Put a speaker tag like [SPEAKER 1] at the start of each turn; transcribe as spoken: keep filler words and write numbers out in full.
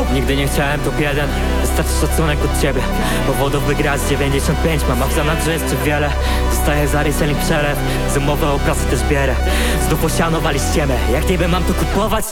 [SPEAKER 1] Nigdy nie chciałem top jeden, wystarczy szacunek od ciebie. Powodów by grać dziewięćdziesiąt pięć mam, a w zanadrzu jeszcze wiele. Dostaję za reselling przelew, z umowy o pracę też bierę. Znów osianowali ściemę, jak niby mam to kupować?